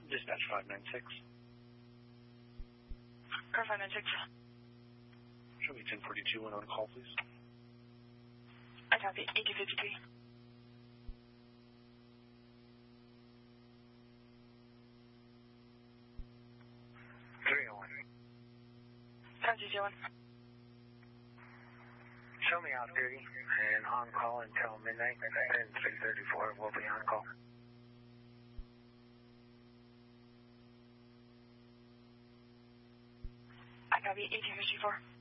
Dispatch 596. Car 596. Show me 1042 and on call, please. I copy. 8253. 301. 5201. Show me off duty and on call until midnight, then 334 will be on call. I copy. 1854.